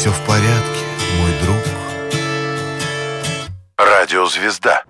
все в порядке, мой друг. Радиозвезда.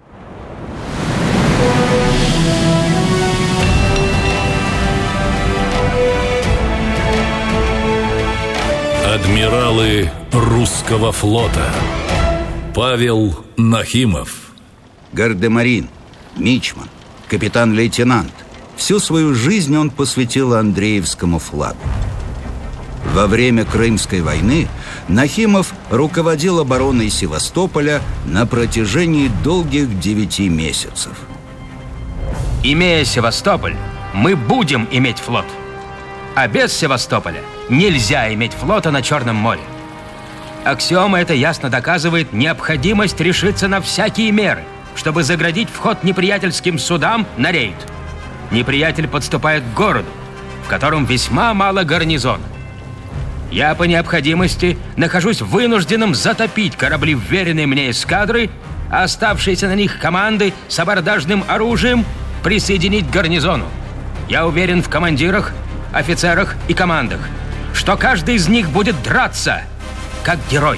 Адмиралы русского флота. Павел Нахимов. Гардемарин, мичман, капитан-лейтенант. Всю свою жизнь он посвятил Андреевскому флагу. Во время Крымской войны Нахимов руководил обороной Севастополя на протяжении долгих 9 месяцев. Имея Севастополь, мы будем иметь флот. А без Севастополя нельзя иметь флота на Черном море. Аксиома эта ясно доказывает необходимость решиться на всякие меры, чтобы заградить вход неприятельским судам на рейд. Неприятель подступает к городу, в котором весьма мало гарнизона. Я по необходимости нахожусь вынужденным затопить корабли вверенной мне эскадры, а оставшиеся на них команды с абордажным оружием присоединить к гарнизону. Я уверен в командирах, офицерах и командах, что каждый из них будет драться, как герой.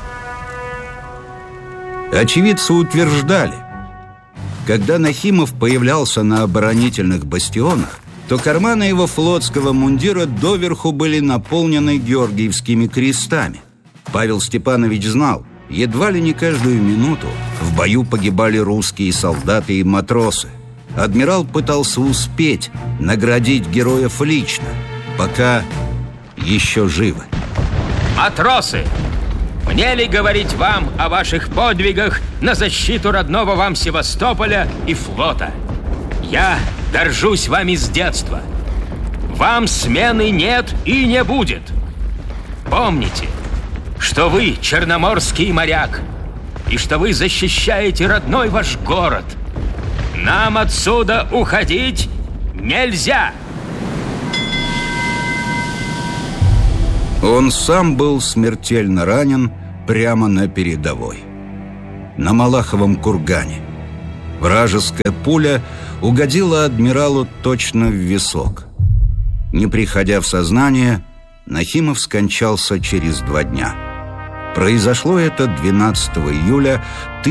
Очевидцы утверждали, когда Нахимов появлялся на оборонительных бастионах, то карманы его флотского мундира доверху были наполнены георгиевскими крестами. Павел Степанович знал, едва ли не каждую минуту в бою погибали русские солдаты и матросы. Адмирал пытался успеть наградить героев лично, пока еще живы. Матросы! Мне ли говорить вам о ваших подвигах на защиту родного вам Севастополя и флота? Я горжусь вами с детства. Вам смены нет и не будет. Помните, что вы черноморский моряк и что вы защищаете родной ваш город. Нам отсюда уходить нельзя. Он сам был смертельно ранен прямо на передовой, на Малаховом кургане. Вражеская пуля угодила адмиралу точно в висок. Не приходя в сознание, Нахимов скончался через 2 дня. Произошло это 12 июля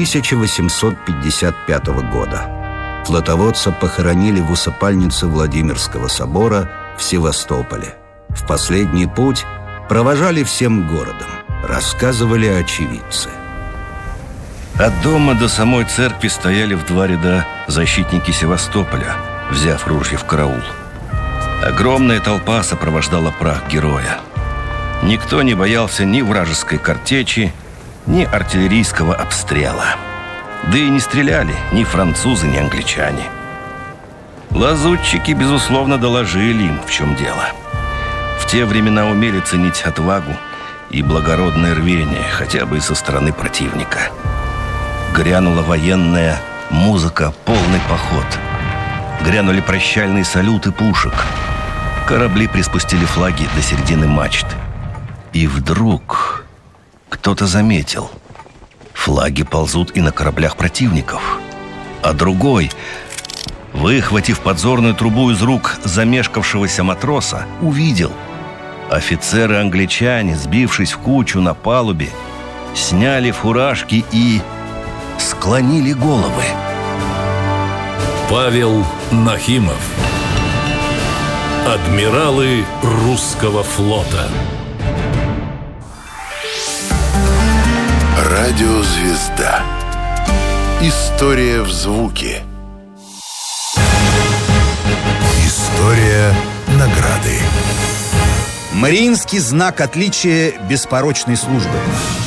1855 года. Флотоводца похоронили в усыпальнице Владимирского собора в Севастополе. В последний путь провожали всем городом, рассказывали очевидцы. От дома до самой церкви стояли в 2 ряда защитники Севастополя, взяв ружья в караул. Огромная толпа сопровождала прах героя. Никто не боялся ни вражеской картечи, ни артиллерийского обстрела. Да и не стреляли ни французы, ни англичане. Лазутчики, безусловно, доложили им, в чем дело. В те времена умели ценить отвагу и благородное рвение, хотя бы и со стороны противника. Грянула военная музыка, полный поход. Грянули прощальные салюты пушек. Корабли приспустили флаги до середины мачт. И вдруг кто-то заметил: флаги ползут и на кораблях противников. А другой, выхватив подзорную трубу из рук замешкавшегося матроса, увидел: офицеры-англичане, сбившись в кучу на палубе, сняли фуражки и склонили головы. Павел Нахимов. Адмиралы русского флота. Радиозвезда. История в звуке. История награды. Мариинский знак отличия беспорочной службы.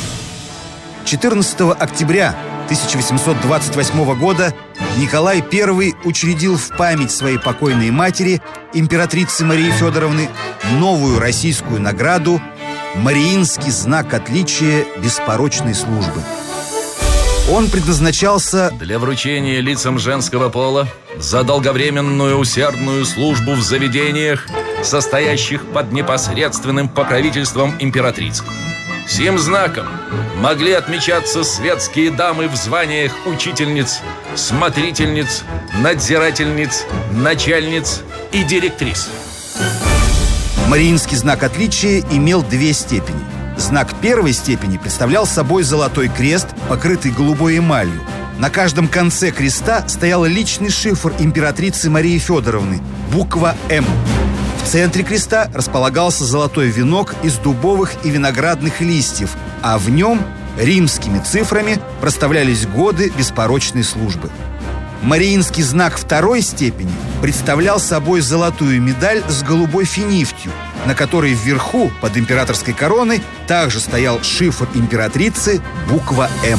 14 октября 1828 года Николай I учредил в память своей покойной матери, императрицы Марии Федоровны, новую российскую награду «Мариинский знак отличия беспорочной службы». Он предназначался для вручения лицам женского пола за долговременную усердную службу в заведениях, состоящих под непосредственным покровительством императрицы. Сим знаком могли отмечаться светские дамы в званиях учительниц, смотрительниц, надзирательниц, начальниц и директрис. Мариинский знак отличия имел 2 степени: Знак первой степени представлял собой золотой крест, покрытый голубой эмалью. На каждом конце креста стоял личный шифр императрицы Марии Федоровны – буква «М». В центре креста располагался золотой венок из дубовых и виноградных листьев, а в нем римскими цифрами проставлялись годы беспорочной службы. Мариинский знак второй степени представлял собой золотую медаль с голубой финифтью, на которой вверху, под императорской короной, также стоял шифр императрицы буква «М».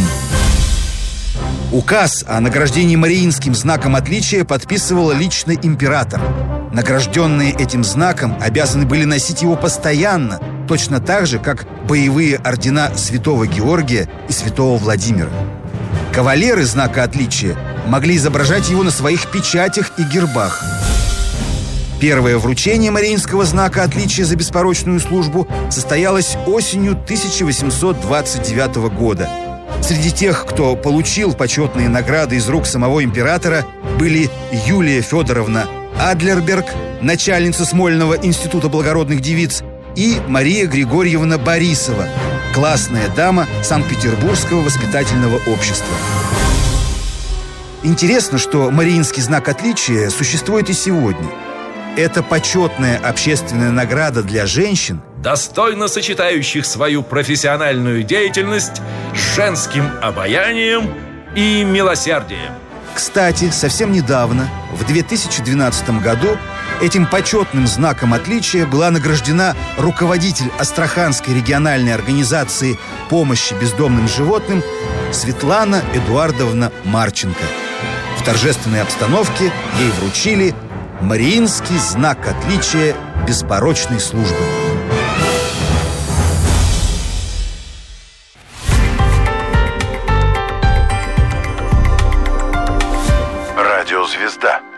Указ о награждении Мариинским знаком отличия подписывал лично император. Награжденные этим знаком обязаны были носить его постоянно, точно так же, как боевые ордена Святого Георгия и Святого Владимира. Кавалеры знака отличия могли изображать его на своих печатях и гербах. Первое вручение Мариинского знака отличия за беспорочную службу состоялось осенью 1829 года. Среди тех, кто получил почетные награды из рук самого императора, были Юлия Федоровна Адлерберг, начальница Смольного института благородных девиц, и Мария Григорьевна Борисова, классная дама Санкт-Петербургского воспитательного общества. Интересно, что Мариинский знак отличия существует и сегодня. Это почетная общественная награда для женщин, достойно сочетающих свою профессиональную деятельность с женским обаянием и милосердием. Кстати, совсем недавно, в 2012 году, этим почетным знаком отличия была награждена руководитель Астраханской региональной организации помощи бездомным животным Светлана Эдуардовна Марченко. В торжественной обстановке ей вручили Мариинский знак отличия беспорочной службы. Радиозвезда.